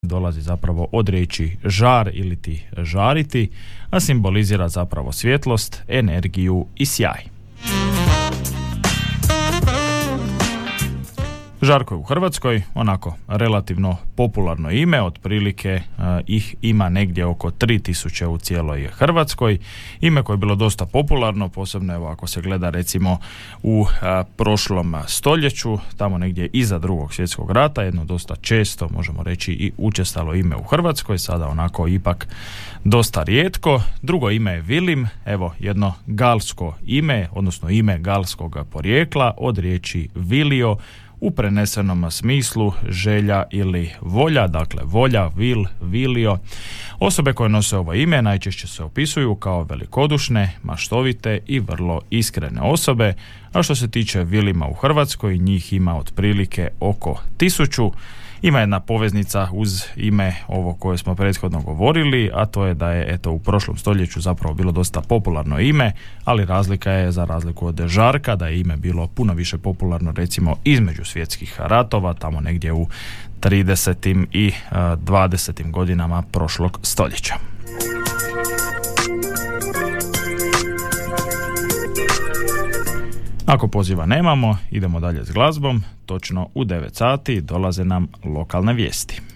dolazi zapravo od riječi žar ili ti žariti, a simbolizira zapravo svjetlost, energiju i sjaj. Žarko je u Hrvatskoj onako relativno popularno ime, otprilike ih ima negdje oko 3000 u cijeloj Hrvatskoj. Ime koje je bilo dosta popularno, posebno evo ako se gleda recimo u prošlom stoljeću, tamo negdje iza Drugog svjetskog rata, jedno dosta često, možemo reći i učestalo ime u Hrvatskoj, sada onako ipak dosta rijetko. Drugo ime je Vilim, evo jedno galsko ime, odnosno ime galskog porijekla od riječi Vilio, u prenesenom smislu želja ili volja, dakle volja, vil, vilio. Osobe koje nose ovo ime najčešće se opisuju kao velikodušne, maštovite i vrlo iskrene osobe, a što se tiče Vilima u Hrvatskoj, njih ima otprilike oko 1000. Ima jedna poveznica uz ime ovo koje smo prethodno govorili, a to je da je u prošlom stoljeću zapravo bilo dosta popularno ime, ali razlika je, za razliku od Žarka, da je ime bilo puno više popularno recimo između svjetskih ratova, tamo negdje u 30. i 20. godinama prošlog stoljeća. Ako poziva nemamo, idemo dalje s glazbom. Točno u 9 sati dolaze nam lokalne vijesti.